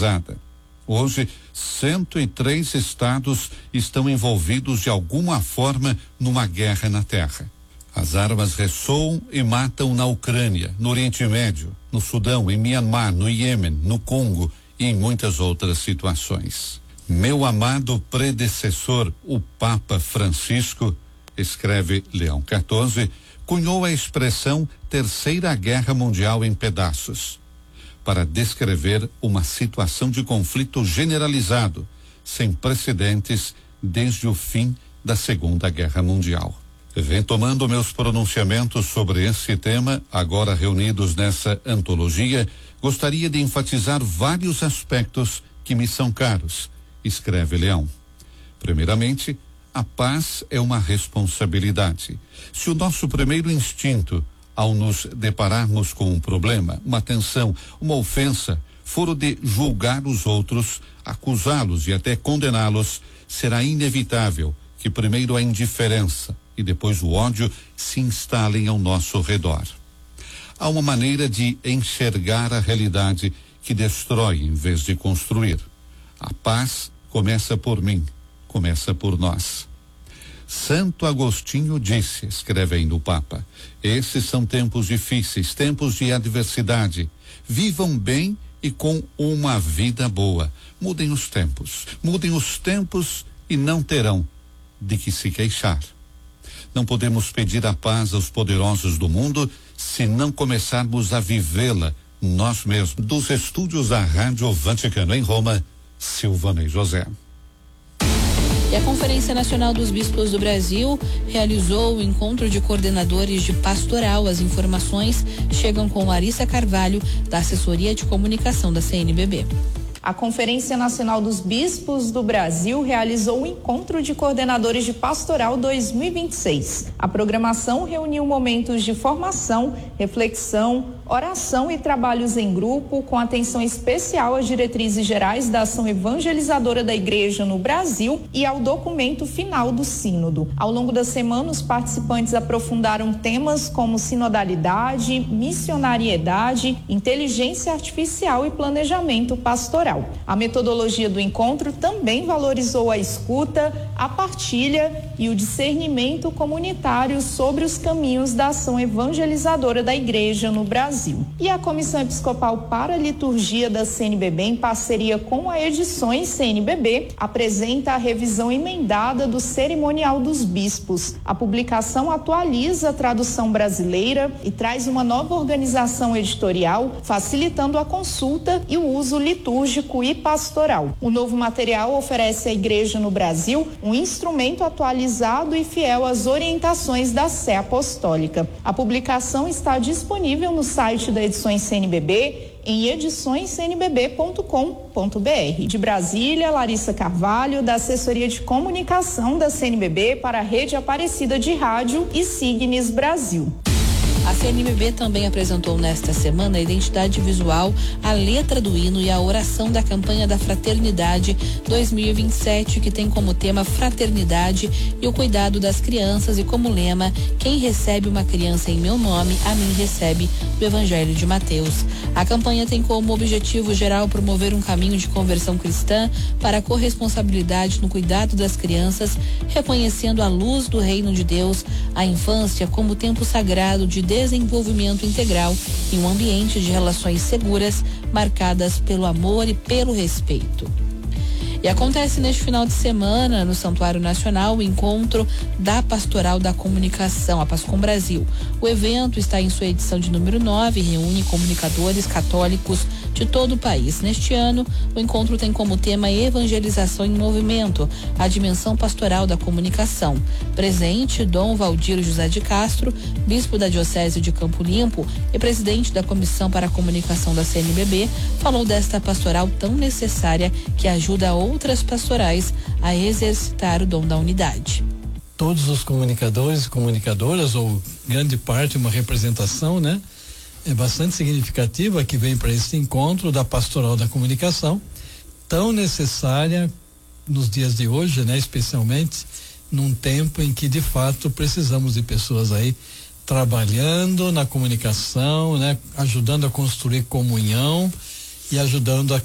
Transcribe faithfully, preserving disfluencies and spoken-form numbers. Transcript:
Hoje, cento e três estados estão envolvidos de alguma forma numa guerra na terra. As armas ressoam e matam na Ucrânia, no Oriente Médio, no Sudão, em Mianmar, no Iêmen, no Congo e em muitas outras situações. Meu amado predecessor, o Papa Francisco, escreve Leão quatorze, cunhou a expressão Terceira Guerra Mundial em pedaços, para descrever uma situação de conflito generalizado, sem precedentes desde o fim da Segunda Guerra Mundial. Retomando meus pronunciamentos sobre esse tema, agora reunidos nessa antologia, gostaria de enfatizar vários aspectos que me são caros, escreve Leão. Primeiramente, a paz é uma responsabilidade. Se o nosso primeiro instinto, ao nos depararmos com um problema, uma tensão, uma ofensa, for o de julgar os outros, acusá-los e até condená-los, será inevitável que primeiro a indiferença e depois o ódio se instalem ao nosso redor. Há uma maneira de enxergar a realidade que destrói em vez de construir. A paz começa por mim, começa por nós. Santo Agostinho disse, escreve ainda o Papa, esses são tempos difíceis, tempos de adversidade. Vivam bem e com uma vida boa. Mudem os tempos, mudem os tempos e não terão de que se queixar. Não podemos pedir a paz aos poderosos do mundo se não começarmos a vivê-la nós mesmos. Dos estúdios da Rádio Vaticano em Roma, Silvanei José. E a Conferência Nacional dos Bispos do Brasil realizou o encontro de coordenadores de pastoral. As informações chegam com Larissa Carvalho, da Assessoria de Comunicação da C N B B. A Conferência Nacional dos Bispos do Brasil realizou o Encontro de Coordenadores de Pastoral dois mil e vinte e seis. A programação reuniu momentos de formação, reflexão, oração e trabalhos em grupo, com atenção especial às diretrizes gerais da ação evangelizadora da Igreja no Brasil e ao documento final do Sínodo. Ao longo da semana, os participantes aprofundaram temas como sinodalidade, missionariedade, inteligência artificial e planejamento pastoral. A metodologia do encontro também valorizou a escuta, a partilha e o discernimento comunitário sobre os caminhos da ação evangelizadora da Igreja no Brasil. E a Comissão Episcopal para a Liturgia da C N B B, em parceria com a Edições C N B B, apresenta a revisão emendada do Cerimonial dos Bispos. A publicação atualiza a tradução brasileira e traz uma nova organização editorial, facilitando a consulta e o uso litúrgico e pastoral. O novo material oferece à Igreja no Brasil um instrumento atualizado e fiel às orientações da Sé Apostólica. A publicação está disponível no site da Edições C N B B, em edições c n b b ponto com ponto b r. De Brasília, Larissa Carvalho, da Assessoria de Comunicação da C N B B para a Rede Aparecida de Rádio e Signes Brasil. A C N B B também apresentou nesta semana a identidade visual, a letra do hino e a oração da campanha da Fraternidade dois mil e vinte e sete, que tem como tema fraternidade e o cuidado das crianças e como lema: quem recebe uma criança em meu nome, a mim recebe, do Evangelho de Mateus. A campanha tem como objetivo geral promover um caminho de conversão cristã para a corresponsabilidade no cuidado das crianças, reconhecendo a luz do reino de Deus, a infância como tempo sagrado de desenvolvimento integral em um ambiente de relações seguras, marcadas pelo amor e pelo respeito. E acontece neste final de semana, no Santuário Nacional, o encontro da Pastoral da Comunicação, a Pascom Brasil. O evento está em sua edição de número nove e reúne comunicadores católicos de todo o país. Neste ano, o encontro tem como tema Evangelização em Movimento, a dimensão pastoral da comunicação. Presente, Dom Valdir José de Castro, bispo da Diocese de Campo Limpo e presidente da Comissão para a Comunicação da C N B B, falou desta pastoral tão necessária que ajuda a outras pastorais a exercitar o dom da unidade. Todos os comunicadores e comunicadoras, ou grande parte, uma representação, né? É bastante significativa que vem para esse encontro da Pastoral da Comunicação, tão necessária nos dias de hoje, né? Especialmente num tempo em que de fato precisamos de pessoas aí trabalhando na comunicação, né? Ajudando a construir comunhão e ajudando a